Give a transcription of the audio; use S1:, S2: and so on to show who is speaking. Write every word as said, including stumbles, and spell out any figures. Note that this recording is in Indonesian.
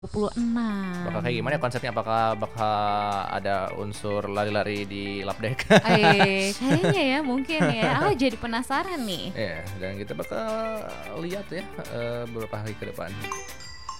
S1: dua puluh
S2: Bakal
S1: enam.
S2: kayak gimana ya konsepnya? Apakah bakal ada unsur lari-lari di lap dek?
S1: Eh, kayaknya ya, mungkin ya. Aku jadi penasaran nih.
S2: Iya, dan kita bakal lihat ya, eee, beberapa hari ke depan.